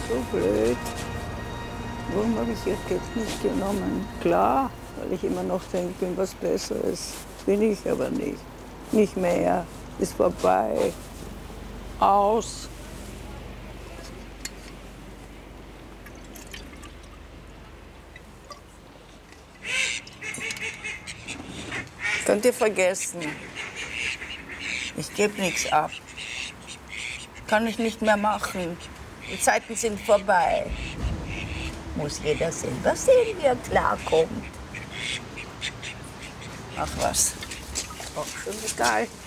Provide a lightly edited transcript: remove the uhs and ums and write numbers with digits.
so blöd. Warum habe ich ihr Geld nicht genommen? Klar, weil ich immer noch denke, ich bin was Besseres. Bin ich aber nicht. Nicht mehr. Ist vorbei. Aus. Könnt ihr vergessen. Ich gebe nichts ab. Kann ich nicht mehr machen. Die Zeiten sind vorbei. Muss jeder selber sehen, wie er klarkommt. Ach was. Auch schon egal.